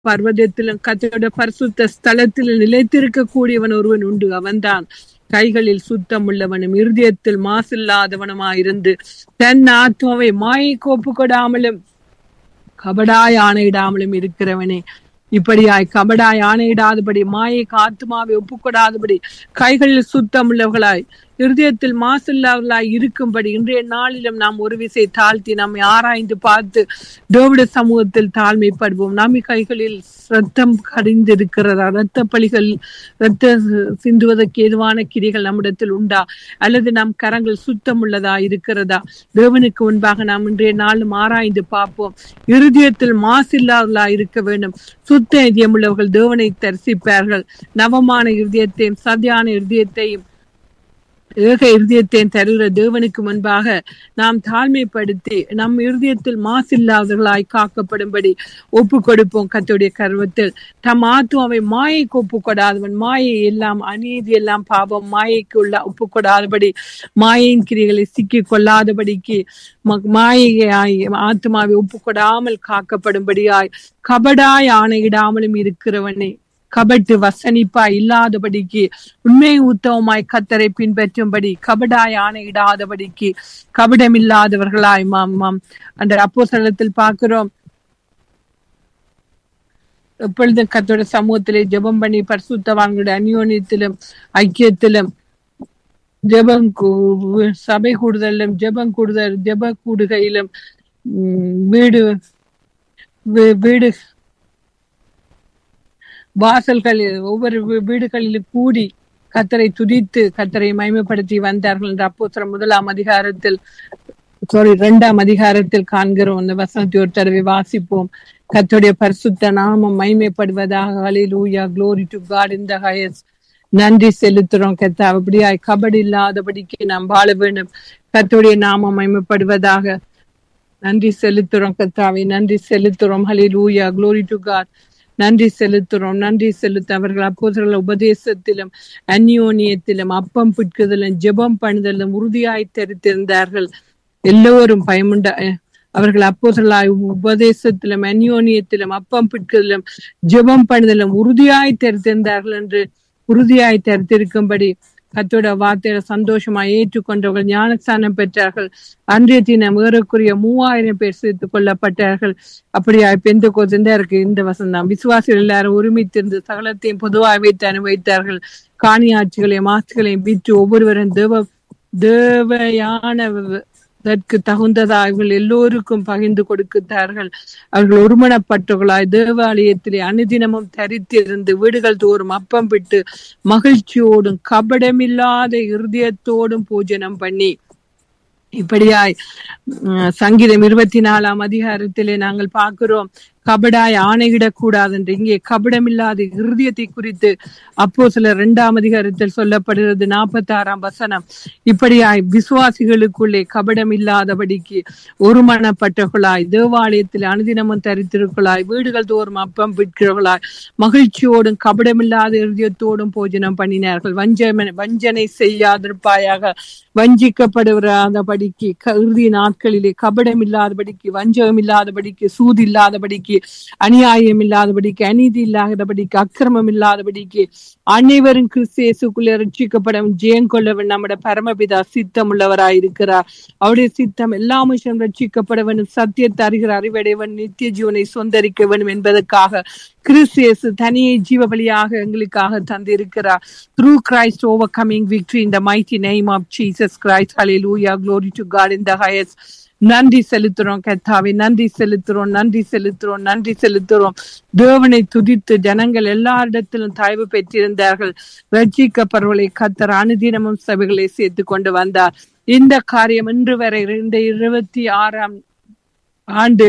பர்வதத்திலும் கர்த்தருடைய பரிசுத்த ஸ்தலத்திலும் நிலைத்திருக்க கூடியவன் ஒருவன் உண்டு. அவன்தான் கைகளில் சுத்தம் உள்ளவனும் இருதயத்தில் மாசில்லாதவனுமாயிருந்து தன் ஆத்மாவை மாயைக்கு ஒப்பு கொடாமலும் கபடாய் ஆணையிடாமலும் இருக்கிறவனே. இப்படியாய் கபடாய் ஆணையிடாதபடி மாயைக்கு ஆத்மாவை ஒப்புக்கொடாதபடி கைகளில் சுத்தம் உள்ளவர்களாய் இருதயத்தில் மாசில்லாதவர்களாய் இருக்கும்படி இன்றைய நாளிலும் நாம் ஒரு விசை தாழ்த்தி நம்மை ஆராய்ந்து பார்த்து தேவனுடைய சமூகத்தில் தாழ்மைப்படுவோம். நம்ம கைகளில் ரத்தம் கடிந்திருக்கிறதா? இரத்த பலிகள், இரத்த சிந்துவதற்கு ஏதுவான கிரிகள் நம்மிடத்தில் உண்டா? அல்லது நம் கரங்கள் சுத்தம் உள்ளதா இருக்கிறதா? தேவனுக்கு முன்பாக நாம் இன்றைய நாளும் ஆராய்ந்து பார்ப்போம். இருதயத்தில் மாசில்லாதவர்களா இருக்க வேண்டும். சுத்த இதயம் உள்ளவர்கள் தேவனை தரிசிப்பார்கள். நவமான இருதயத்தையும் சதியான இருதயத்தையும் ஏக இருதயத்தையும் தருகிற தேவனுக்கு முன்பாக நாம் தாழ்மைப்படுத்தி நம் இருதயத்தில் மாசில்லாதவர்களாய் காக்கப்படும்படி ஒப்பு கொடுப்போம். கர்த்தருடைய கர்வத்தில் தம் ஆத்துமாவை மாயைக்கு ஒப்பு கொடாதவன், மாயை எல்லாம் அநீதி எல்லாம் பாவம், மாயைக்கு உள்ள ஒப்பு கொடாதபடி மாயின் கிரிகளை சிக்கி கொள்ளாதபடிக்கு மாயை ஆத்மாவை ஒப்பு கொடாமல் காக்கப்படும்படியாய் கபடாய் ஆணையிடாமலும் இருக்கிறவனே. கபட்டு வசனிப்பாய் இல்லாதபடிக்கு உண்மை உத்தவமாய் கர்த்தரை பின்பற்றும்படி கபடாய் ஆணையிடாதபடிக்கு கபடமில்லாதவர்களாய் அந்த அப்போஸ்தலத்தில் பார்க்கிறோம். எப்பொழுதும் கர்த்தருடைய சமூகத்திலே ஜெபம் பண்ணி பரிசுத்தவான்களுடைய அந்யோன்யத்திலும் ஐக்கியத்திலும் சபை கூடுதலும் ஜெப கூடுகையிலும் வீடு வாசல்களில் ஒவ்வொரு வீடுகளிலும் கூடி கர்த்தரை துதித்து கர்த்தரை மகிமைப்படுத்தி வந்தார்கள் என்று அப்போஸ்தலர் 2ஆம் அதிகாரத்தில் காண்கிறோம். அந்த வசனத்தை ஒரு தடவை வாசிப்போம். கர்த்தருடைய பரிசுத்த நாமம் மகிமைப்படுவதாக. ஹல்லேலூயா, glory to God in the highest. நன்றி செலுத்துறோம் கர்த்தாவே. அப்படியாய் கபடி இல்லாதபடிக்கு நாம் வாழ வேண்டும். கர்த்தருடைய நாமம் மகிமைப்படுவதாக. நன்றி செலுத்துறோம் கர்த்தாவே, நன்றி செலுத்துறோம். ஹல்லேலூயா, glory to God. நன்றி செலுத்துறோம், நன்றி செலுத்த அவர்கள் அப்போஸ்தலர் உபதேசத்திலும் அந்யோன்யத்திலும் அப்பம் பிட்குதலும் ஜெபம் பண்ணுதலும் உறுதியாய் தரித்திருந்தார்கள். எல்லோரும் பயமுண்ட அவர்கள் அப்போஸ்தலர் உபதேசத்திலும் அந்யோன்யத்திலும் அப்பம் பிட்குதலும் ஜெபம் பண்ணுதலும் உறுதியாய் தரித்திருந்தார்கள் என்று உறுதியாய் தரித்திருக்கும்படி கர்த்தருடைய வார்த்தையில சந்தோஷமாய் ஏற்றுக்கொண்டவர்கள் ஞானஸ்தானம் பெற்றார்கள். அன்றைய தினம் ஏறக்குறைய 3000 பேர் சேர்த்துக் கொள்ளப்பட்டார்கள். அப்படியா பெந்தெகோஸ்தே இருக்கு இந்த வசனம். விசுவாசிகள் எல்லாரும் ஒருமித்திருந்து சகலத்தையும் பொதுவாக வைத்து அனுபவித்தார்கள். காணியாட்சிகளையும் ஆஸ்திகளையும் விற்று ஒவ்வொருவரும் தேவையானதற்கு தகுந்ததாக அவர்கள் எல்லோருக்கும் பகிர்ந்து கொடுத்தார்கள். அவர்கள் ஒருமனப்பட்டவர்களாய் தேவாலயத்திலே அனுதினமும் தரித்திருந்து வீடுகள் தோறும் அப்பம் விட்டு மகிழ்ச்சியோடும் கபடமில்லாத இருதயத்தோடும் பூஜனம் பண்ணி. இப்படியாய் சங்கீதம் 24ஆம் அதிகாரத்திலே நாங்கள் பார்க்கிறோம். கபடாய் ஆணையிடக்கூடாது என்று. இங்கே கபடமில்லாத இருதயத்தை குறித்து அப்போஸ்தலர் 2ஆம் அதிகாரத்தில் சொல்லப்படுகிறது. 46ஆம் வசனம். இப்படியாய் விசுவாசிகளுக்குள்ளே கபடம் இல்லாதபடிக்கு ஒருமனப்பட்டவர்களாய் தேவாலயத்தில் அனுதினமும் தரித்திருக்களாய் வீடுகள் தோறும் அப்பம் விற்கிறவர்களாய் மகிழ்ச்சியோடும் கபடமில்லாத இருதயத்தோடும் போஜனம் பண்ணினார்கள். வஞ்சனை செய்யாதிருப்பாயாக. வஞ்சிக்கப்படுவராதபடிக்கு இறுதி நாட்களிலே கபடம் இல்லாதபடிக்கு, வஞ்சகம் இல்லாதபடிக்கு, சூது இல்லாதபடிக்கு, அநியாயம் இல்லாதபடிக்கு, அநீதி இல்லாதபடிக்கு, அக்கிரமம் இல்லாதபடிக்கு அனைவரும் கிறிஸ்து இயேசுக்குள்ளே ரட்சிக்கப்படும் ஜெயங்கொள்ளவன் நம்முடைய பரமபிதா சித்தம் உள்ளவராயிருக்கிறார். அவருடைய சித்தம் எல்லா மனுஷனும் ரட்சிக்கப்பட வேண்டும், சத்தியத்தை அறிகிற அறிவடைவன், நித்திய ஜீவனை சொந்தரிக்க வேண்டும் என்பதற்காக கிறிஸ்து இயேசு தனியை ஜீவ பலியாக எங்களுக்காக தந்திருக்கிறார். Through Christ overcoming victory in the mighty name of Jesus Christ. Hallelujah, glory to God in the highest. நன்றி செலுத்துறோம் கர்த்தாவே, நன்றி செலுத்துறோம், நன்றி செலுத்துறோம், நன்றி செலுத்துறோம். தேவனை துதித்து ஜனங்கள் எல்லாரிடத்திலும் தயவு பெற்றிருந்தார்கள். ரட்சிக்கப்படுவர்களை கர்த்தர் அனுதினமும் சபைகளை சேர்த்து கொண்டு வந்தார். இந்த காரியம் இன்று வரை 2026ஆம் ஆண்டு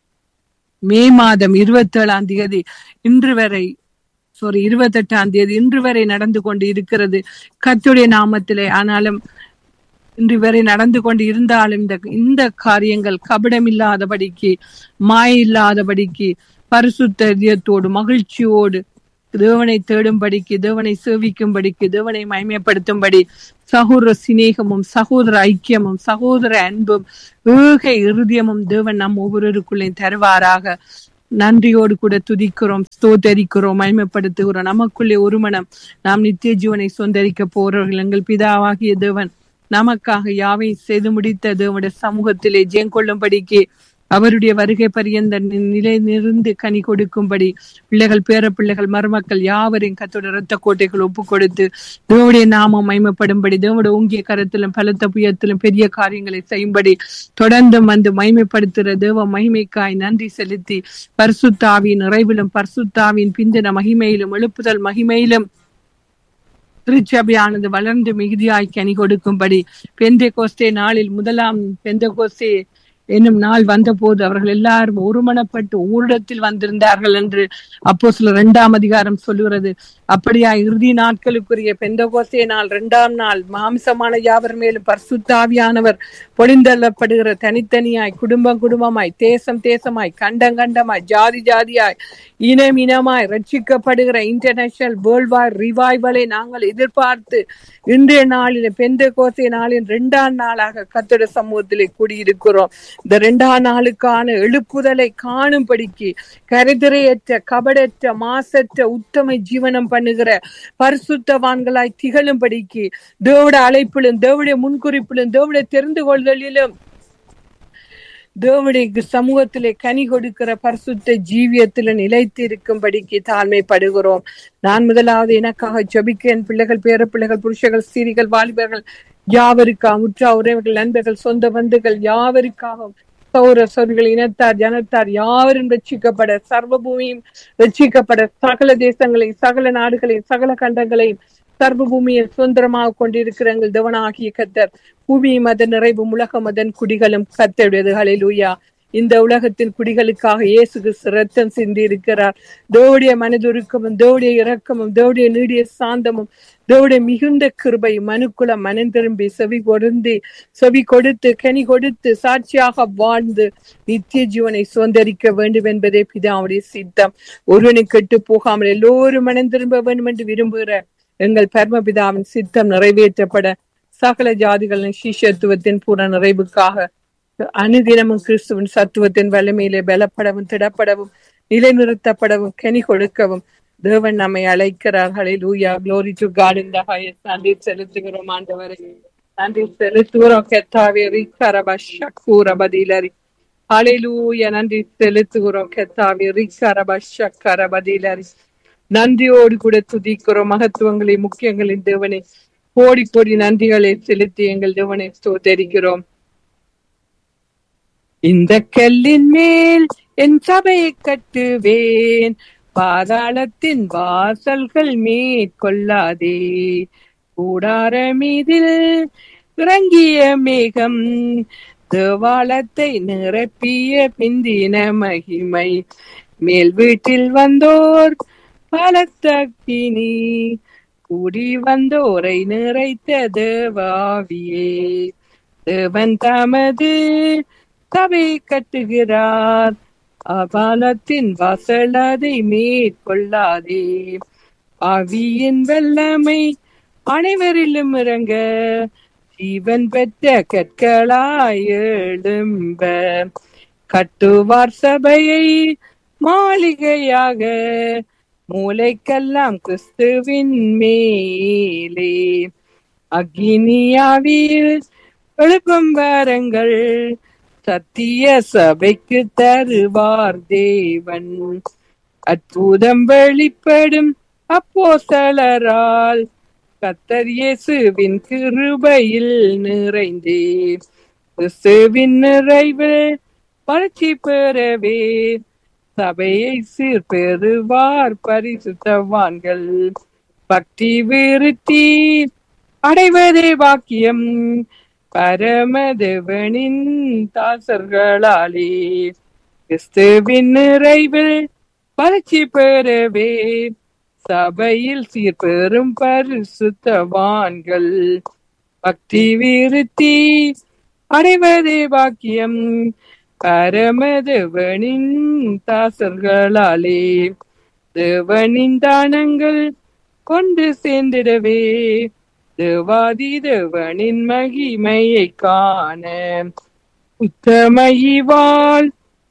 மே மாதம் 27ஆம் தேதி இன்று வரை 28ஆம் தேதி இன்று வரை நடந்து கொண்டு இருக்கிறது கர்த்தருடைய நாமத்திலே. ஆனாலும் இன்று வரை நடந்து கொண்டு இருந்தாலும் இந்த காரியங்கள் கபடமில்லாதபடிக்கு, மாயில்லாதபடிக்கு, பரிசுத்த இதயத்தோடு மகிழ்ச்சியோடு தேவனை தேடும்படிக்கு, தேவனை சேவிக்கும்படிக்கு, தேவனை மகிமைப்படுத்தும்படி சகோதர சிநேகமும் சகோதர ஐக்கியமும் சகோதர அன்பும் ஏக இருதயமும் தேவன் நம் ஒவ்வொருவருக்குள்ளே தருவாராக. நன்றியோடு கூட துதிக்கிறோம், ஸ்தோத்தரிக்கிறோம், மகிமைப்படுத்துகிறோம். நமக்குள்ளே ஒரு மனம் நாம் நித்திய ஜீவனை சொந்தரிக்க போறவர்கள் எங்கள் பிதாவாகிய தேவன் நமக்காக யாவை செய்து முடித்த தேவனுடைய சமூகத்திலே ஜெயம் கொள்ளும்படிக்கு அவருடைய வருகை பரியந்த நிலை நிறுந்து கனி கொடுக்கும்படி பிள்ளைகள், பேர பிள்ளைகள், மருமக்கள் யாவரையும் கர்த்தருடைய இரத்த கோட்டைகள் ஒப்பு கொடுத்து தேவனுடைய நாமம் மகிமைப்படும்படி தேவனுடைய ஓங்கிய கரத்திலும் பலத்த புயத்திலும் பெரிய காரியங்களை செய்யும்படி தொடர்ந்து வந்து மகிமைப்படுத்துகிற தேவ மகிமைக்காய் நன்றி செலுத்தி பரிசுத்த ஆவியின் நிறைவிலும் பரிசுத்த ஆவியின் பிந்தின மகிமையிலும் எழுப்புதல் மகிமையிலும் திருச்சபையானது வளர்ந்து மிகுதியாய் கனி கொடுக்கும்படி பெந்தெகோஸ்தே நாளில் முதலாம் பெந்தெகோஸ்தே என்னும் நாள் வந்த போது அவர்கள் எல்லாரும் ஒருமனப்பட்டு ஓரிடத்தில் வந்திருந்தார்கள் என்று அப்போஸ்தலர் 2ஆம் அதிகாரம் சொல்லுகிறது. அப்படியா இறுதி நாட்களுக்குரிய பெந்தெகோஸ்தே நாள் 2ஆம் நாள் மாம்சமான யாவர் மேலும் பரிசுத்த ஆவியானவர் பொழிந்தள்ளப்படுகிற தனித்தனியாய், குடும்பம் குடும்பமாய், தேசம் தேசமாய், கண்டம் கண்டமாய், ஜாதி ஜாதியாய், இனம் இனமாய் ரட்சிக்கப்படுகிற இன்டர்நேஷனல் வேர்ல்ட் வார் ரிவைவலை நாங்கள் எதிர்பார்த்து இன்றைய நாளில் பெந்தெகோஸ்தே நாளின் 2ஆம் நாளாக கர்த்தருடைய சமூகத்திலே கூடியிருக்கிறோம். இந்த 2ஆம் நாளுக்கான எழுப்புதலை காணும்படிக்கு கரைதிரையற்ற, கபடற்ற, மாசற்ற, உத்தம ஜீவனம் பண்ணுகிற பரிசுத்தவான்களாய் திகழும்படிக்கு தேவனுடைய அழைப்பிலும் தேவனுடைய முன்குறிப்பிலும் தேவனுடைய தெரிந்து கொள்தலிலும் தேவனுடைய சமூகத்திலே கனி கொடுக்கிற பரிசுத்த ஜீவியத்தில நிலைத்து இருக்கும்படிக்கு தாழ்மைப்படுகிறோம். நான் முதலாவது எனக்காக ஜெபிக்க என் பிள்ளைகள், பேர பிள்ளைகள், புருஷர்கள், ஸ்திரீகள், வாலிபர்கள் யாவருக்கா, உற்றா உறவுகள், நண்பர்கள், சொந்த பந்துகள் யாவருக்காகவும் சௌர சௌரிகள், இனத்தார், ஜனத்தார் யாவரும் ரட்சிக்கப்பட, சர்வ பூமியும் ரட்சிக்கப்பட, சகல தேசங்களையும், சகல நாடுகளையும், சகல கண்டங்களையும், சர்வ பூமியை சுதந்திரமாக கொண்டிருக்கிற எங்கள் தேவனாகிய கர்த்தர் பூமியும் அதன் நிறைவும் உலகம் அதன் குடிகளும் கர்த்தருடையது. ஹல்லேலூயா. இந்த உலகத்தின் குடிகளுக்காக இயேசு கிறிஸ்து ரத்தம் சிந்தி இருக்கிறார். தேவனுடைய மனதுருக்கமும் தேவனுடைய இரக்கமும் தேவனுடைய நீடிய சாந்தமும் தேவனுடைய மிகுந்த கிருபையும் மனுக்குலம் மனம் திரும்பி செவி கொடுத்து கனி கொடுத்து சாட்சியாக வாழ்ந்து நித்திய ஜீவனை சுதந்திரிக்க வேண்டும் என்பதே பிதாவுடைய சித்தம். ஒருவனை கெட்டு போகாமல் எல்லோரும் மனம் திரும்ப வேண்டும் என்று விரும்புகிற எங்கள் பரமபிதாவின் சித்தம் நிறைவேற்றப்பட சகல ஜாதிகளின் சிஷ்யத்துவத்தின் பூரண நிறைவுக்காக அனுதினமும் கிறிஸ்துவின் சத்துவத்தின் வலிமையிலே பலப்படவும் திடப்படவும் நிலைநிறுத்தப்படவும் கனி கொடுக்கவும் தேவன் நம்மை அழைக்கிறார். ஹல்லேலூயா. Glory to God in the highest. நன்றி செலுத்துகிறோம் ஆண்டவரே, நன்றி செலுத்துகிறோம் கர்த்தாவே. ரிக்கரபஷக்கூரபதிலரி. ஹல்லேலூயா. நன்றி செலுத்துகிறோம் கர்த்தாவே. ரிக்கரபஷக்கரபதிலரி. நன்றியோடு கூட துதிக்கிறோம். மகத்துவங்களை முக்கியங்களின் தேவனை கோடி கோடி நன்றிகளை செலுத்தி எங்கள் தேவனை ஸ்தோத்தரிக்கிறோம். இந்த கல்லின் மேல் என் சபையை கட்டுவேன், பாதாளத்தின் வாசல்கள் மேற்கொள்ளாதே. கூடார மீதில் இறங்கிய மேகம் தேவாலயத்தை நிரப்பிய பிந்தின மகிமை, மேல் வீட்டில் வந்தோர் பலத்த அக்கினி, கூடி வந்தோரை நிறைத்த தேவாவியே. தேவன் தமது சபை கட்டுகிறார், அபாலத்தின் வாசல் அதை மேற்கொள்ளாதே. ஆவியின் வல்லமை அனைவரிலும் இறங்க, ஜீவன் பெற்ற கற்களாய் எழும்ப, கட்டுவார் சபையை மாளிகையாக, மூளைக்கெல்லாம் கிறிஸ்துவின் மேலே. அக்கினியாவில் எழுப்பும் வரங்கள் சத்திய சபைக்கு தருவார் தேவன். அற்புதம் வெளிப்படும் அப்போஸ்தலரால், கர்த்தர் இயேசுவின் கிருபையில் நிறைந்தே. கிறிஸ்துவின் நிறைவில் பரிட்சை பெறவே சபையை சீர்பெறுவார் பரிசுத்தவான்கள். பக்தி விருத்தி அடைவதே பாக்கியம் பரமதேவனின் தாசர்களாலே. கிறிஸ்துவின் நிறைவில் பரிட்சை பெறவே சபையில் சீர்பெறும் பரிசுத்தவான்கள். பக்தி விருத்தி அடைவதே பாக்கியம் பரமதேவனின் தாசர்களாலே. தேவனின் தானங்கள் கொண்டு சேர்ந்திடவே தேவாதி தேவனின் மகிமையை காண, உத்தமையிவாள்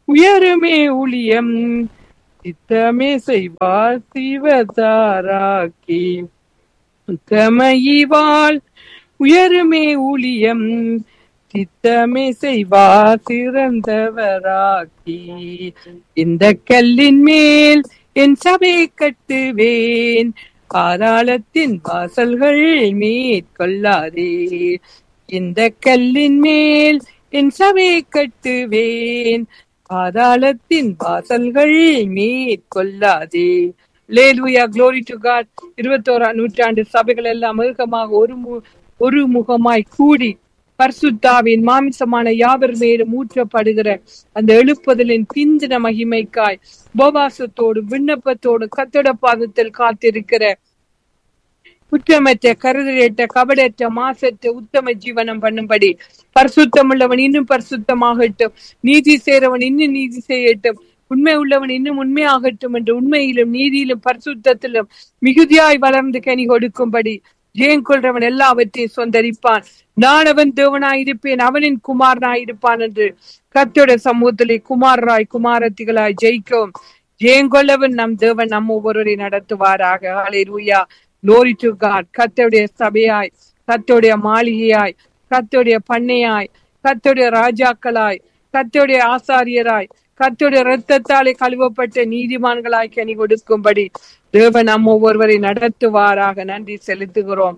உயருமே ஊழியம் சித்தமே செய்வார் சிவதாராக்கி உத்தமையிவாள் உயருமே ஊழியம் சித்தமே செய்வார் சிறந்தவராக்கி இந்த கல்லின் மேல் என் சபையை கட்டுவேன் பாதாளத்தின் வாசல்கள் மேற்கொள்ளாதே இந்த கல்லின் மேல் என் சபையை கட்டுவேன் பாதாளத்தின் வாசல்கள் மேற்கொள்ளாதே. Hallelujah, glory to God. 21ஆம் நூற்றாண்டு சபைகள் எல்லாம் ஏகமாக ஒரு முகமாய் கூடி பரிசுத்தாவின் மாமிசமான யாவர் மேலும் ஊற்றப்படுகிற அந்த எழுப்புதலின் பிந்தின மகிமைக்காய் உபவாசத்தோடு விண்ணப்பத்தோடு கர்த்தருடைய பாதத்தில் காத்திருக்கிற குற்றமற்ற கருதலேற்ற கபடற்ற மாசற்ற உத்தம ஜீவனம் பண்ணும்படி பரிசுத்தம் உள்ளவன் இன்னும் பரிசுத்தமாகட்டும், நீதி செய்றவன் இன்னும் நீதி செய்யட்டும், உண்மை உள்ளவன் இன்னும் உண்மையாகட்டும் என்று உண்மையிலும் நீதியிலும் பரிசுத்தத்திலும் மிகுதியாய் வளர்ந்து கனி கொடுக்கும்படி ஜெயம் கொள்றவன் எல்லாவற்றையும் சொந்தரிப்பான். நான் அவன் தேவனாயிருப்பேன், அவனின் குமாரனாயிருப்பான் என்று கர்த்தருடைய சமூகத்திலே குமாரராய் குமாரத்திகளாய் ஜெயிக்கும் ஜெயங்கொள்ளவன் நம் தேவன் நம் ஒவ்வொருவரை நடத்துவாராக. ஹல்லேலூயா, glory to God. கர்த்தருடைய சபையாய், கர்த்தருடைய மாளிகையாய், கர்த்தருடைய பண்ணையாய், கர்த்தருடைய ராஜாக்களாய், கர்த்தருடைய ஆசாரியராய், கர்த்தருடைய இரத்தத்தாலே கழுவப்பட்ட நீதிமான்களாய் கனி கொடுக்கும்படி தேவன் நம் ஒவ்வொருவரை நடத்துவாராக. நன்றி செலுத்துகிறோம்.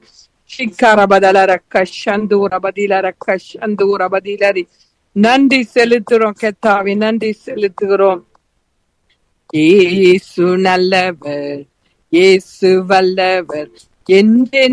நன்றி செலுத்துறோம் கர்த்தாவே, நன்றி செலுத்துகிறோம். இயேசு நல்லவர், இயேசு வல்லவர், என்றென்றும்